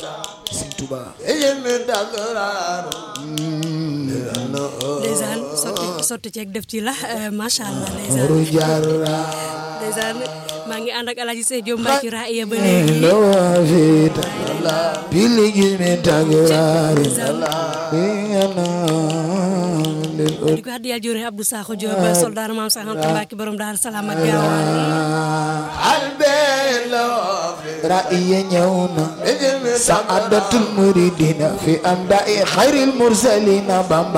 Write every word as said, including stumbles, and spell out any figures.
Sëñ Tuba ndeysaan sotti sotti ceeg def ci la macha allah ndeysaan ndeysaan maa ngi ànd ak Alaaji Seydou Mbaye ci raaya ba léegi di ko addi yàlla jore Abdou Sakho Diop soldat maam Cheikh Anta Mbacké borom Daaru Salaam ak Gaawaan raaya ñëw na saadatul muridina fi am da'i xayril mursalina Bamba